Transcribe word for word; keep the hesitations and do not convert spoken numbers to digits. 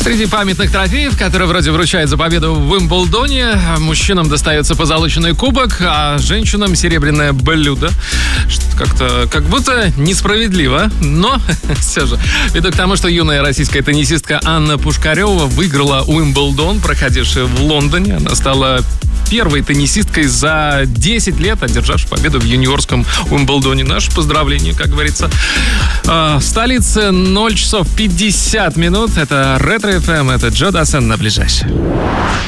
Среди памятных трофеев, которые вроде вручают за победу в Уимблдоне, мужчинам достается позолоченный кубок, а женщинам серебряное блюдо. Что-то как-то, как будто несправедливо, но все же. Веду к тому, что юная российская теннисистка Анна Пушкарева выиграла Уимблдон, проходивший в Лондоне. Она стала первой теннисисткой за десять лет, одержавшей победу в юниорском Уимблдоне. Наше поздравление, как говорится. В столице ноль часов пятьдесят минут. Это Ретро эф эм, это Джо Дассен на ближайшее.